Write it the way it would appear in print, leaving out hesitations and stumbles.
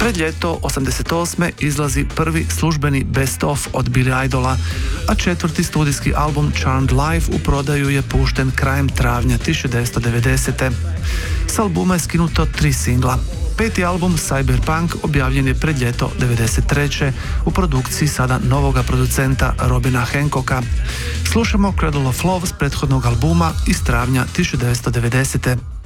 Pred ljeto 88. izlazi prvi službeni Best of od Billy Idola, a četvrti studijski album Charmed Life u prodaju je pušten krajem travnja 1990. S albuma je skinuto 3 singla. Peti album Cyberpunk objavljen je pred ljeto 1993. u produkciji sada novoga producenta Robina Hancocka. Slušamo Cradle of Love s prethodnog albuma iz travnja 1990.